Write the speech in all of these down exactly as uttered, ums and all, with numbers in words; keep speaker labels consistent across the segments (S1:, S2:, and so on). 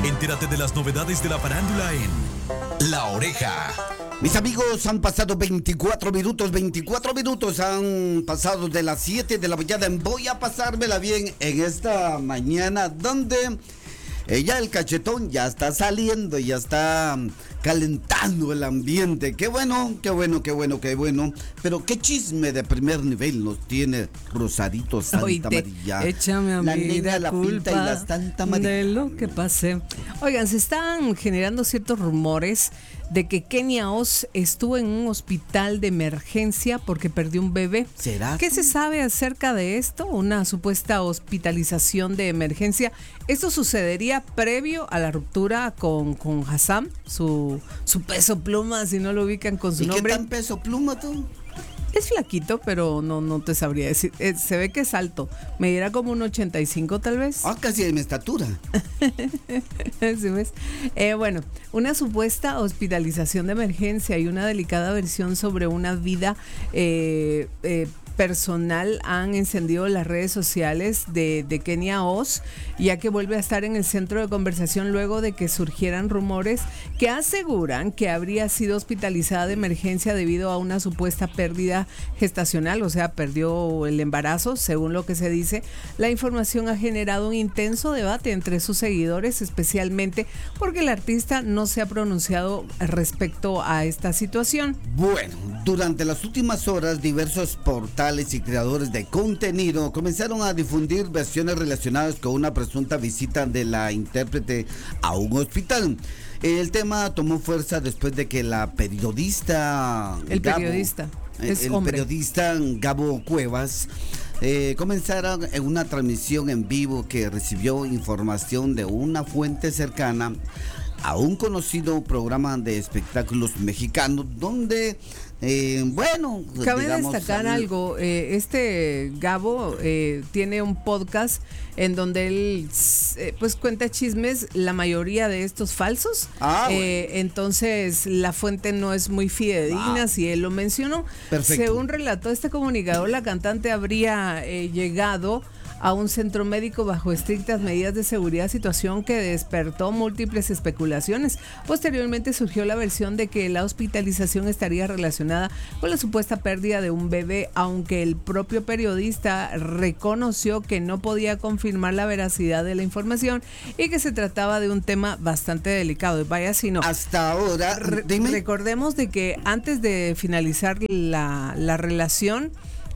S1: Entérate de las novedades de la farándula en La Oreja.
S2: Mis amigos, han pasado veinticuatro minutos, veinticuatro minutos han pasado de las siete de la mañana. Voy a pasármela bien en esta mañana donde eh, ya el cachetón ya está saliendo, ya está calentando el ambiente. Qué bueno, qué bueno, qué bueno, qué bueno. Pero qué chisme de primer nivel nos tiene Rosarito Santa
S3: Oíte,
S2: María.
S3: Échame a
S2: la
S3: mí
S2: negra, la pinta y
S3: culpa
S2: la Santa María.
S3: de lo que pasé. Oigan, se están generando ciertos rumores de que Kenia Os estuvo en un hospital de emergencia porque perdió un bebé.
S2: ¿Será?
S3: ¿Qué se sabe acerca de esto? Una supuesta hospitalización de emergencia. Esto sucedería previo a la ruptura con, con Hassan, su, su peso pluma, si no lo ubican con su
S2: ¿Y
S3: nombre.
S2: qué tan peso pluma tú?
S3: Es flaquito, pero no, no te sabría decir. Eh, se ve que es alto. Me dirá como un ochenta y cinco tal vez.
S2: Ah, casi de mi estatura.
S3: ¿Sí ves? Eh, bueno, una supuesta hospitalización de emergencia y una delicada versión sobre una vida eh, eh, personal han encendido las redes sociales de, de Kenia Os, ya que vuelve a estar en el centro de conversación luego de que surgieran rumores que aseguran que habría sido hospitalizada de emergencia debido a una supuesta pérdida gestacional, o sea, perdió el embarazo, según lo que se dice. La información ha generado un intenso debate entre sus seguidores, especialmente porque el artista no se ha pronunciado respecto a esta situación.
S2: Bueno, durante las últimas horas, diversos portales y creadores de contenido comenzaron a difundir versiones relacionadas con una presunta visita de la intérprete a un hospital. El tema tomó fuerza después de que la periodista
S3: El
S2: Gabo,
S3: periodista es
S2: el
S3: hombre.
S2: periodista Gabo Cuevas eh, comenzara en una transmisión en vivo que recibió información de una fuente cercana a un conocido programa de espectáculos mexicanos donde Eh, bueno,
S3: cabe
S2: digamos,
S3: destacar
S2: eh,
S3: algo, eh, este Gabo eh, tiene un podcast en donde él eh, pues cuenta chismes, la mayoría de estos falsos.
S2: Ah,
S3: eh, entonces la fuente no es muy fidedigna,
S2: Ah.
S3: si él lo mencionó.
S2: Perfecto.
S3: Según relató este comunicador, la cantante habría eh, llegado a un centro médico bajo estrictas medidas de seguridad, situación que despertó múltiples especulaciones. Posteriormente surgió la versión de que la hospitalización estaría relacionada con la supuesta pérdida de un bebé, aunque el propio periodista reconoció que no podía confirmar la veracidad de la información y que se trataba de un tema bastante delicado. Y vaya si no.
S2: hasta ahora,
S3: Re-
S2: dime.
S3: recordemos de que antes de finalizar la, la relación,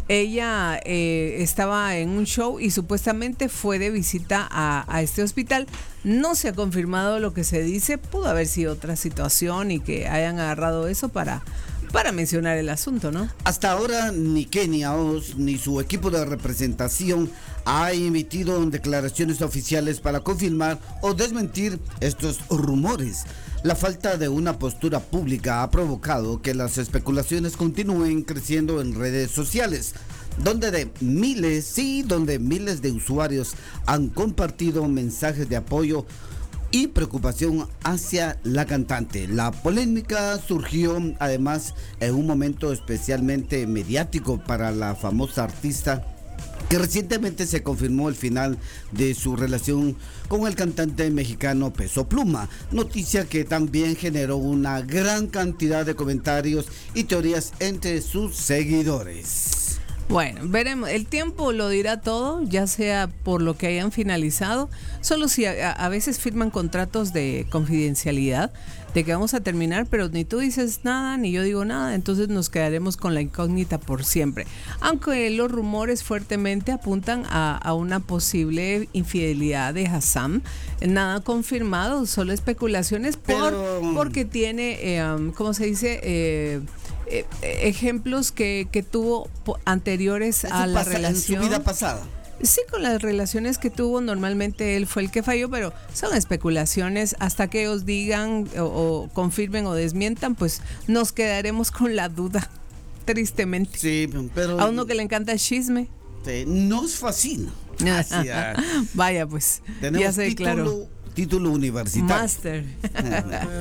S3: ella eh, estaba en un show y supuestamente fue de visita a, a este hospital. No se ha confirmado lo que se dice, pudo haber sido otra situación y que hayan agarrado eso para, para mencionar el asunto, ¿no?
S2: Hasta ahora ni Kenia Os ni su equipo de representación ha emitido declaraciones oficiales para confirmar o desmentir estos rumores. La falta de una postura pública ha provocado que las especulaciones continúen creciendo en redes sociales, donde de miles, sí, donde miles de usuarios han compartido mensajes de apoyo y preocupación hacia la cantante. La polémica surgió además en un momento especialmente mediático para la famosa artista, que recientemente se confirmó el final de su relación con el cantante mexicano Peso Pluma, noticia que también generó una gran cantidad de comentarios y teorías entre sus seguidores.
S3: Bueno, veremos, el tiempo lo dirá todo, ya sea por lo que hayan finalizado, solo si a, a veces firman contratos de confidencialidad, de que vamos a terminar, pero ni tú dices nada, ni yo digo nada, entonces nos quedaremos con la incógnita por siempre. Aunque los rumores fuertemente apuntan a, a una posible infidelidad de Hassan, nada confirmado, solo especulaciones por,
S2: Pero...
S3: porque tiene, eh, um, ¿cómo se dice? Eh, eh, ejemplos que, que tuvo po- anteriores a la
S2: pasa,
S3: relación.
S2: en su vida pasada.
S3: Sí, con las relaciones que tuvo, normalmente él fue el que falló, pero son especulaciones. Hasta que os digan o, o confirmen o desmientan, pues nos quedaremos con la duda, tristemente.
S2: Sí, pero
S3: A uno que le encanta el chisme.
S2: eh, nos fascina. Así, ah,
S3: Vaya, pues,
S2: tenemos
S3: ya se
S2: título,
S3: declaró.
S2: título universitario.
S3: Master.